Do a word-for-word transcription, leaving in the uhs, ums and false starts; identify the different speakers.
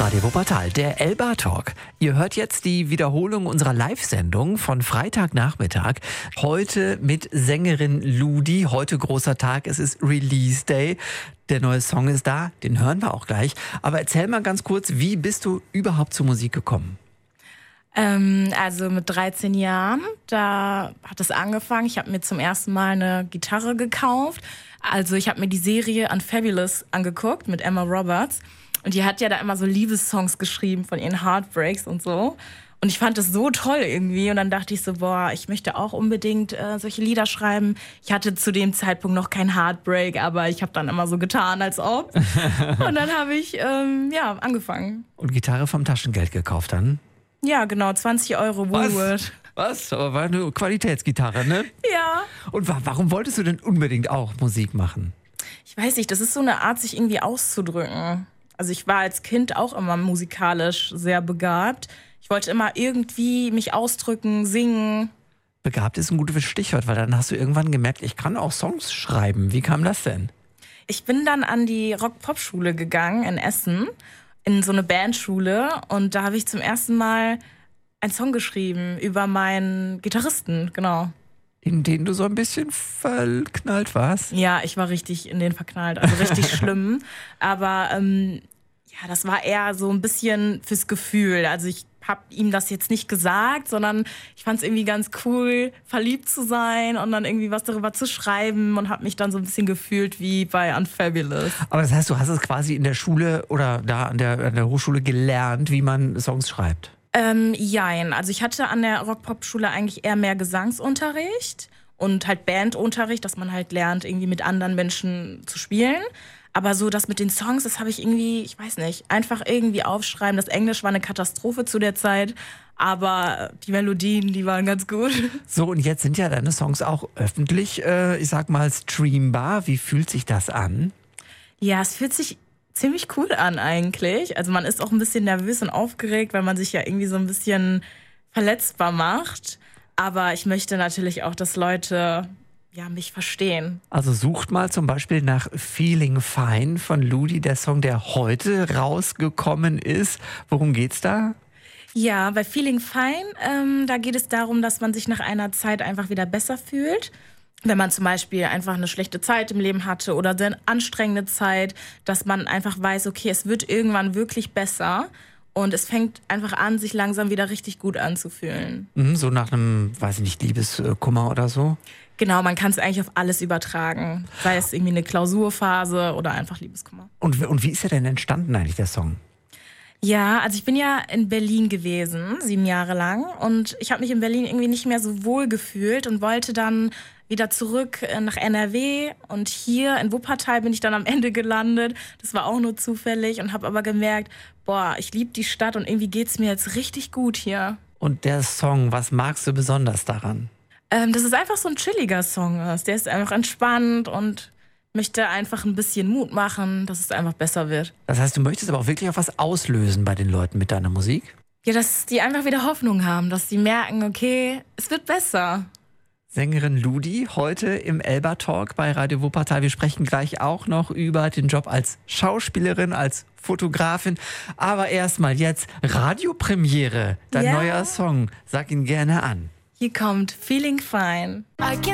Speaker 1: Radio Wuppertal, der Elba Talk. Ihr hört jetzt die Wiederholung unserer Live-Sendung von Freitagnachmittag. Heute mit Sängerin Ludi. Heute großer Tag, es ist Release Day. Der neue Song ist da, den hören wir auch gleich. Aber erzähl mal ganz kurz, wie bist du überhaupt zur Musik gekommen?
Speaker 2: Ähm, also mit dreizehn Jahren, da hat es angefangen. Ich habe mir zum ersten Mal eine Gitarre gekauft. Also ich habe mir die Serie Unfabulous angeguckt mit Emma Roberts. Und die hat ja da immer so Liebessongs geschrieben von ihren Heartbreaks und so. Und ich fand das so toll irgendwie. Und dann dachte ich so, boah, ich möchte auch unbedingt äh, solche Lieder schreiben. Ich hatte zu dem Zeitpunkt noch kein Heartbreak, aber ich habe dann immer so getan, als ob. Und dann habe ich ähm, ja angefangen.
Speaker 1: Und Gitarre vom Taschengeld gekauft dann?
Speaker 2: Ja, genau, zwanzig Euro Woolworth.
Speaker 1: Was? Aber war eine Qualitätsgitarre, ne?
Speaker 2: Ja.
Speaker 1: Und wa- warum wolltest du denn unbedingt auch Musik machen?
Speaker 2: Ich weiß nicht, das ist so eine Art, sich irgendwie auszudrücken. Also ich war als Kind auch immer musikalisch sehr begabt. Ich wollte immer irgendwie mich ausdrücken, singen.
Speaker 1: Begabt ist ein gutes Stichwort, weil dann hast du irgendwann gemerkt, ich kann auch Songs schreiben. Wie kam das denn?
Speaker 2: Ich bin dann an die Rock-Pop-Schule gegangen in Essen, in so eine Bandschule. Und da habe ich zum ersten Mal einen Song geschrieben über meinen Gitarristen, genau.
Speaker 1: In den du so ein bisschen verknallt warst?
Speaker 2: Ja, ich war richtig in den verknallt, also richtig schlimm. Aber ähm, ja, das war eher so ein bisschen fürs Gefühl. Also ich habe ihm das jetzt nicht gesagt, sondern ich fand es irgendwie ganz cool, verliebt zu sein und dann irgendwie was darüber zu schreiben und habe mich dann so ein bisschen gefühlt wie bei Unfabulous.
Speaker 1: Aber das heißt, du hast es quasi in der Schule oder da an der, an der Hochschule gelernt, wie man Songs schreibt?
Speaker 2: Ähm, jein. Also ich hatte an der Rock-Pop-Schule eigentlich eher mehr Gesangsunterricht und halt Bandunterricht, dass man halt lernt, irgendwie mit anderen Menschen zu spielen. Aber so das mit den Songs, das habe ich irgendwie, ich weiß nicht, einfach irgendwie aufschreiben. Das Englisch war eine Katastrophe zu der Zeit, aber die Melodien, die waren ganz gut.
Speaker 1: So, und jetzt sind ja deine Songs auch öffentlich, äh, ich sag mal, streambar. Wie fühlt sich das an?
Speaker 2: Ja, es fühlt sich ziemlich cool an eigentlich. Also man ist auch ein bisschen nervös und aufgeregt, weil man sich ja irgendwie so ein bisschen verletzbar macht. Aber ich möchte natürlich auch, dass Leute ja, mich verstehen.
Speaker 1: Also sucht mal zum Beispiel nach Feeling Fine von Ludi, der Song, der heute rausgekommen ist. Worum geht's da?
Speaker 2: Ja, bei Feeling Fine, ähm, da geht es darum, dass man sich nach einer Zeit einfach wieder besser fühlt. Wenn man zum Beispiel einfach eine schlechte Zeit im Leben hatte oder eine anstrengende Zeit, dass man einfach weiß, okay, es wird irgendwann wirklich besser und es fängt einfach an, sich langsam wieder richtig gut anzufühlen.
Speaker 1: Mhm, so nach einem, weiß ich nicht, Liebeskummer oder so?
Speaker 2: Genau, man kann es eigentlich auf alles übertragen, sei es irgendwie eine Klausurphase oder einfach Liebeskummer.
Speaker 1: Und, und wie ist er denn entstanden eigentlich, der Song?
Speaker 2: Ja, also ich bin ja in Berlin gewesen, sieben Jahre lang. Und ich habe mich in Berlin irgendwie nicht mehr so wohl gefühlt und wollte dann wieder zurück nach N R W. Und hier in Wuppertal bin ich dann am Ende gelandet. Das war auch nur zufällig und habe aber gemerkt, boah, ich liebe die Stadt und irgendwie geht's mir jetzt richtig gut hier.
Speaker 1: Und der Song, was magst du besonders daran?
Speaker 2: Ähm, dass es einfach so ein chilliger Song ist. Der ist einfach entspannt und möchte einfach ein bisschen Mut machen, dass es einfach besser wird.
Speaker 1: Das heißt, du möchtest aber auch wirklich auch was auslösen bei den Leuten mit deiner Musik?
Speaker 2: Ja, dass die einfach wieder Hoffnung haben, dass die merken, okay, es wird besser.
Speaker 1: Sängerin Ludi, heute im Elba Talk bei Radio Wuppertal. Wir sprechen gleich auch noch über den Job als Schauspielerin, als Fotografin. Aber erstmal jetzt Radiopremiere, dein
Speaker 2: Ja.
Speaker 1: neuer Song. Sag ihn gerne an.
Speaker 2: Hier kommt Feeling Fine.